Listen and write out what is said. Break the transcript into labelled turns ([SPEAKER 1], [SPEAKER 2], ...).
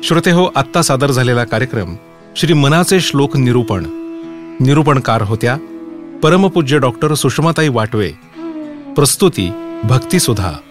[SPEAKER 1] श्रोतेहो, आत्ता सादर झालेला कार्यक्रम श्री मनाचे श्लोक निरूपण. निरूपणकार होत्या परमपूज्य डॉक्टर सुषमाताई वाटवे. प्रस्तुती भक्तिसुधा.